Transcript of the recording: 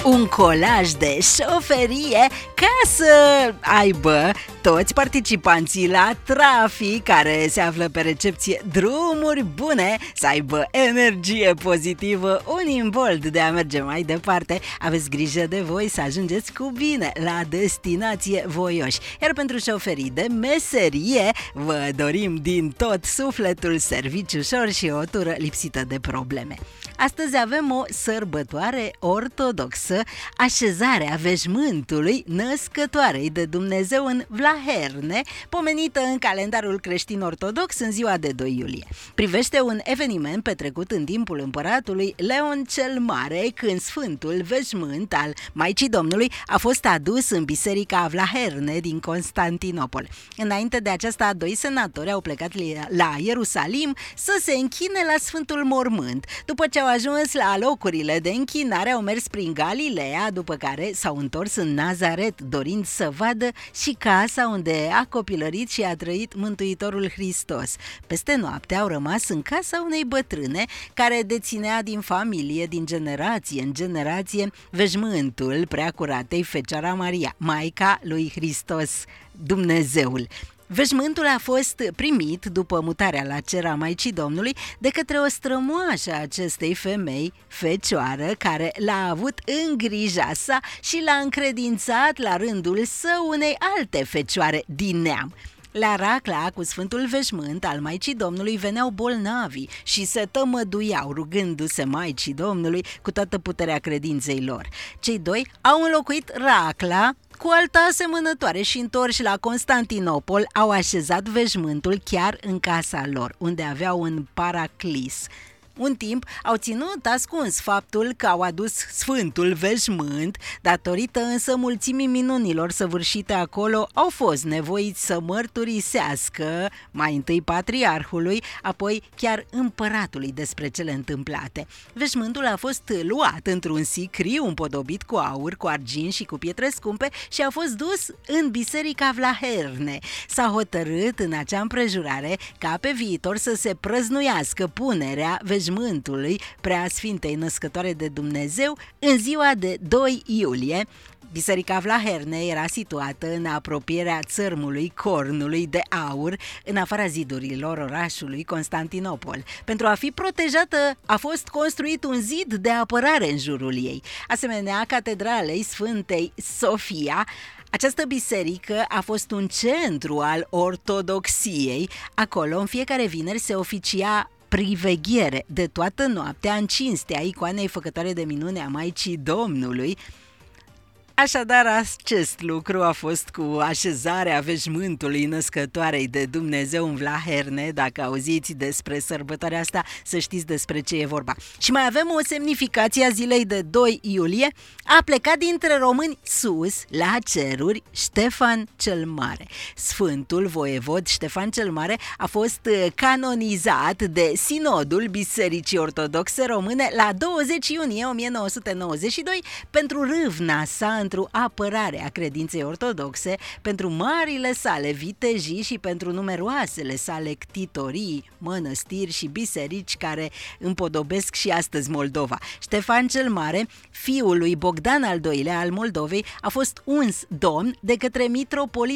un colaj de șoferie ca să aibă toți participanții la trafic care se află pe recepție drumuri bune, să aibă energie pozitivă, un imbold de a merge mai departe. Aveți grijă de voi să ajungeți cu bine la destinație voioși. Iar pentru șoferii de meserie vă dorim din tot sufletul serviciu ușor și o tură lipsită de probleme. Astăzi avem o sărbătoare ortodoxă, așezarea veșmântului Născătoarei de Dumnezeu în Vlaherne, pomenită în calendarul creștin ortodox în ziua de 2 iulie. Privește un eveniment petrecut în timpul împăratului Leon cel Mare, când Sfântul Veșmânt al Maicii Domnului a fost adus în biserica Vlaherne din Constantinopol. Înainte de aceasta, 2 senatori au plecat la Ierusalim să se închine la Sfântul Mormânt. După ce au ajuns la locurile de închinare, au mers prin Galileea, după care s-au întors în Nazaret, dorind să vadă și casa unde a copilărit și a trăit Mântuitorul Hristos. Peste noapte au rămas în casa unei bătrâne care deținea din familie, din generație în generație, veșmântul Preacuratei Fecioara Maria, Maica lui Hristos, Dumnezeul. Veșmântul a fost primit după mutarea la cer a Maicii Domnului de către o strămoașă a acestei femei, fecioară, care l-a avut în grija sa și l-a încredințat la rândul său unei alte fecioare din neam. La racla cu Sfântul Veșmânt al Maicii Domnului veneau bolnavii și se tămăduiau rugându-se Maicii Domnului cu toată puterea credinței lor. Cei doi au înlocuit racla cu alta asemănătoare și, întorși la Constantinopol, au așezat veșmântul chiar în casa lor, unde aveau un paraclis. Un timp au ținut ascuns faptul că au adus Sfântul Veșmânt, datorită însă mulțimii minunilor săvârșite acolo, au fost nevoiți să mărturisească mai întâi patriarhului, apoi chiar împăratului despre cele întâmplate. Veșmântul a fost luat într-un sicriu împodobit cu aur, cu argint și cu pietre scumpe și a fost dus în biserica Vlaherne. S-a hotărât în acea împrejurare ca pe viitor să se prăznuiască punerea veșmântului Preasfintei Născătoare de Dumnezeu în ziua de 2 iulie. Biserica Vlaherne era situată în apropierea țărmului Cornului de Aur, în afara zidurilor orașului Constantinopol. Pentru a fi protejată a fost construit un zid de apărare în jurul ei. Asemenea catedralei Sfântei Sofia, această biserică a fost un centru al ortodoxiei. Acolo în fiecare vineri se oficia priveghere de toată noaptea în cinstea icoanei făcătoare de minune a Maicii Domnului. Așadar, acest lucru a fost cu așezarea veșmântului Născătoarei de Dumnezeu în Vlaherne. Dacă auziți despre sărbătoarea asta, să știți despre ce e vorba. Și mai avem o semnificație a zilei de 2 iulie. A plecat dintre români sus, la ceruri, Ștefan cel Mare. Sfântul voievod Ștefan cel Mare a fost canonizat de Sinodul Bisericii Ortodoxe Române la 20 iunie 1992 pentru râvna sa pentru apărarea credinței ortodoxe, pentru marile sale vitejii și pentru numeroasele sale ctitorii, mănăstiri și biserici care împodobesc și astăzi Moldova. Ștefan cel Mare, fiul lui Bogdan al II-lea al Moldovei, a fost uns domn de către mitropolit